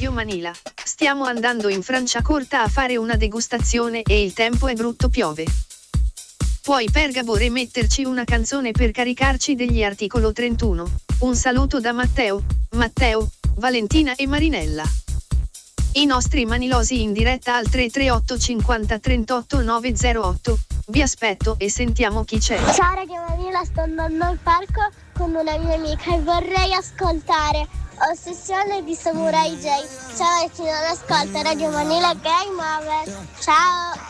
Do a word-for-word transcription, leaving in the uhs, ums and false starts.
Radio Manila. Stiamo andando in Franciacorta a fare una degustazione e il tempo è brutto, piove. Puoi per favore metterci una canzone per caricarci degli articolo trentuno. Un saluto da Matteo, Matteo, Valentina e Marinella. I nostri manilosi in diretta al tre tre otto cinquanta trentotto novecentotto. Vi aspetto e sentiamo chi c'è. Ciao Radio Manila, sto andando al parco con una mia amica e vorrei ascoltare Ossessione di Samurai J. Ciao, e chi non ascolta Radio Manila Game Over. Ciao.